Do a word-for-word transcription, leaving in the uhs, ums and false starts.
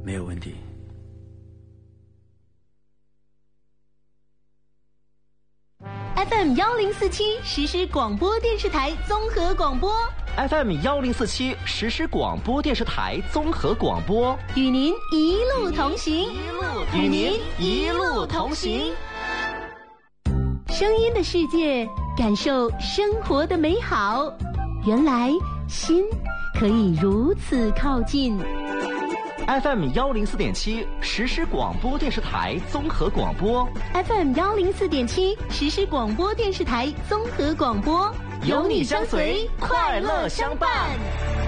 没有问题。 F M 幺零四七实时广播电视台综合广播 ，F M 幺零四七实时广播电视台综合广播， 与您一路同行， 与您一路同行。 声音的世界，感受生活的美好。原来心可以如此靠近。 F M 幺零四点七实时广播电视台综合广播 ，F M 幺零四点七实时广播电视台综合广播， 有你相随，快乐相伴。